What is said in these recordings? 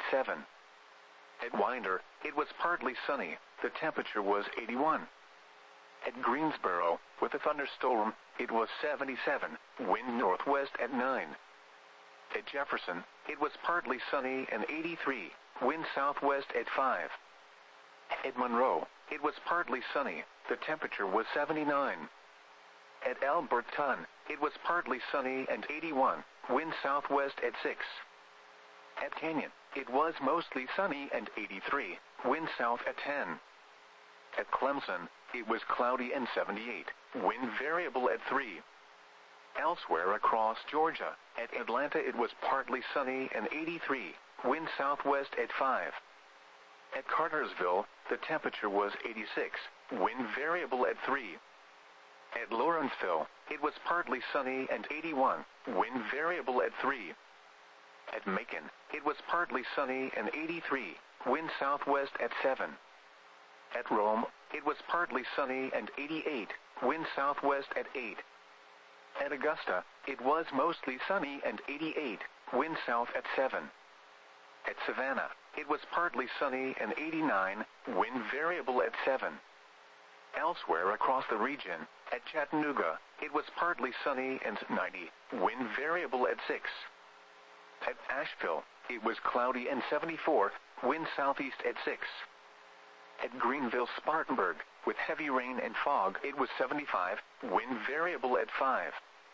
7. At Winder, it was partly sunny, the temperature was 81. At Greensboro, with a thunderstorm, it was 77, wind northwest at 9. At Jefferson, it was partly sunny and 83, wind southwest at 5. At Monroe, it was partly sunny, the temperature was 79. At Alberton, it was partly sunny and 81, wind southwest at 6. At Canyon, it was mostly sunny and 83, wind south at 10. At Clemson, it was cloudy and 78, wind variable at 3. Elsewhere across Georgia, at Atlanta it was partly sunny and 83, wind southwest at 5. At Cartersville, the temperature was 86, wind variable at 3. At Lawrenceville, it was partly sunny and 81, wind variable at 3. At Macon, it was partly sunny and 83, wind southwest at 7. At Rome, it was partly sunny and 88, wind southwest at 8. At Augusta, it was mostly sunny and 88, wind south at 7. At Savannah, it was partly sunny and 89, wind variable at 7. Elsewhere across the region, at Chattanooga, it was partly sunny and 90, wind variable at 6. At Asheville, it was cloudy and 74, wind southeast at 6. At Greenville-Spartanburg, with heavy rain and fog, it was 75, wind variable at 5.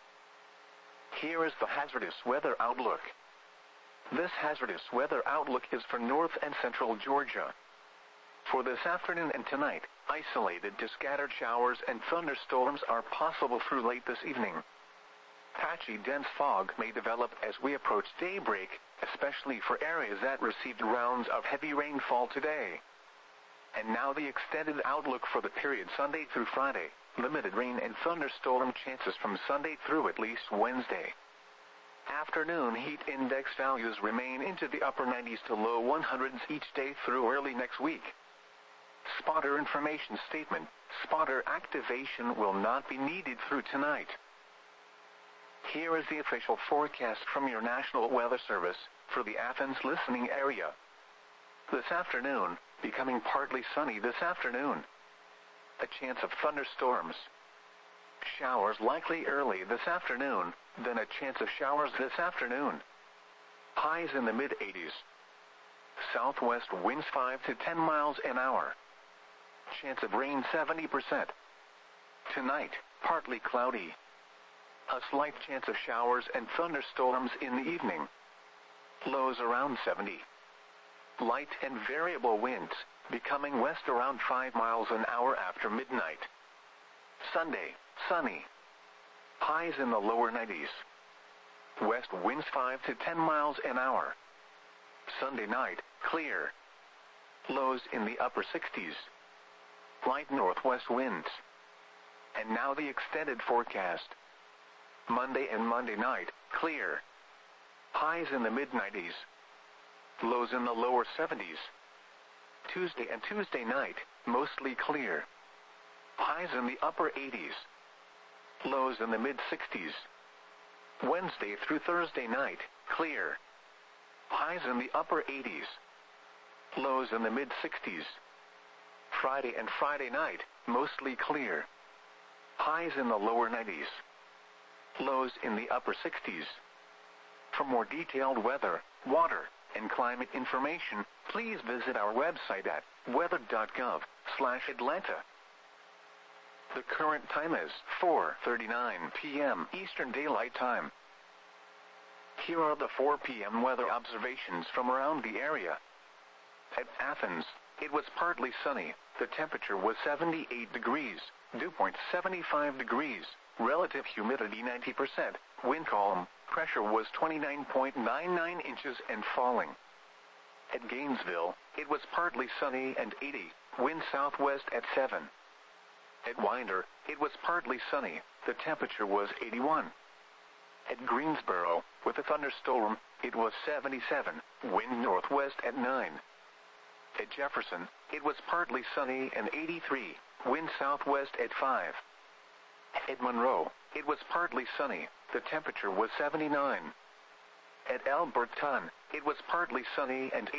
Here is the hazardous weather outlook. This hazardous weather outlook is for north and central Georgia. For this afternoon and tonight, isolated to scattered showers and thunderstorms are possible through late this evening. Patchy dense fog may develop as we approach daybreak, especially for areas that received rounds of heavy rainfall today. And now the extended outlook for the period Sunday through Friday. Limited rain and thunderstorm chances from Sunday through at least Wednesday. Afternoon heat index values remain into the upper 90s to low 100s each day through early next week. Spotter information statement. Spotter activation will not be needed through tonight. Here is the official forecast from your National Weather Service for the Athens listening area. This afternoon, becoming partly sunny this afternoon. A chance of thunderstorms. Showers likely early this afternoon, then a chance of showers this afternoon. Highs in the mid-80s. Southwest winds 5 to 10 miles an hour. Chance of rain 70%. Tonight, partly cloudy. A slight chance of showers and thunderstorms in the evening. Lows around 70. Light and variable winds, becoming west around 5 miles an hour after midnight. Sunday, sunny. Highs in the lower 90s. West winds 5 to 10 miles an hour. Sunday night, clear. Lows in the upper 60s. Light northwest winds. And now the extended forecast. Monday and Monday night, clear. Highs in the mid-90s. Lows in the lower 70s. Tuesday and Tuesday night, mostly clear. Highs in the upper 80s. Lows in the mid-60s. Wednesday through Thursday night, clear. Highs in the upper 80s. Lows in the mid-60s. Friday and Friday night, mostly clear. Highs in the lower 90s. Lows in the upper 60s. For more detailed weather, water, and climate information, please visit our website at weather.gov/Atlanta. The current time is 4:39 p.m. Eastern Daylight Time. Here are the 4 p.m. weather observations from around the area. At Athens, it was partly sunny. The temperature was 78 degrees, dew point 75 degrees, relative humidity 90%, wind calm, pressure was 29.99 inches and falling. At Gainesville, it was partly sunny and 80, wind southwest at 7. At Winder, it was partly sunny, the temperature was 81. At Greensboro, with a thunderstorm, it was 77, wind northwest at 9. At Jefferson, it was partly sunny and 83, wind southwest at 5. At Monroe, it was partly sunny, the temperature was 79. At Alberton, it was partly sunny and